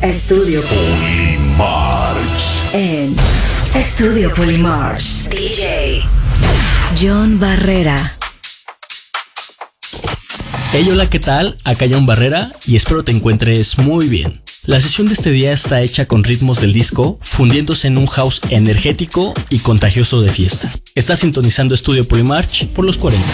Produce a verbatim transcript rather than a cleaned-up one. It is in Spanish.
Estudio Polymarch. En Estudio Polymarch, D J John Barrera. Hey, hola, ¿qué tal? Acá John Barrera y espero te encuentres muy bien. La sesión de este día está hecha con ritmos del disco, fundiéndose en un house energético y contagioso de fiesta. Estás sintonizando Estudio Polymarch por los cuarenta.